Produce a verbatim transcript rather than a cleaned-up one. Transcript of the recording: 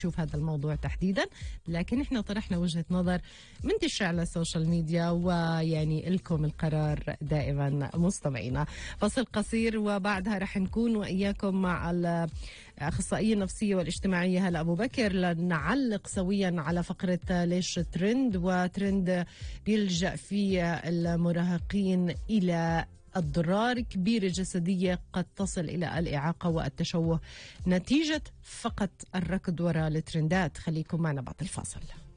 شوف هذا الموضوع تحديدا، لكن احنا طرحنا وجهة نظر منتشرة على السوشيال ميديا، ويعني لكم القرار دائما مستمعينا. فصل قصير وبعدها رح نكون وإياكم مع الأخصائية النفسية والاجتماعية هلا أبو بكر لنعلق سويا على فقرة ليش ترند، وترند بيلجأ فيه المراهقين إلى أضرار كبيرة جسدية قد تصل إلى الإعاقة والتشوه نتيجة فقط الركض وراء الترندات. خليكم معنا بعد الفاصل.